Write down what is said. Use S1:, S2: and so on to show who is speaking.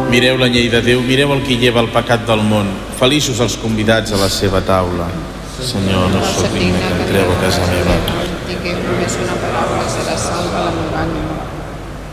S1: Mireu la llei de Déu, mireu el que lleva el pecat del món. Feliços els convidats a la seva taula. Senyor, no sóc digne que entreu a casa meva.
S2: Digueu només una paraula, serà salva la meva ànima.